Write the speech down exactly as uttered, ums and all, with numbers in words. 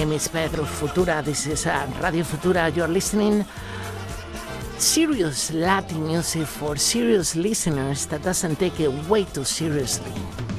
name is Pedro Futura. This is uh, Radio Futura. You're listening serious Latin music for serious listeners that doesn't take it way too seriously.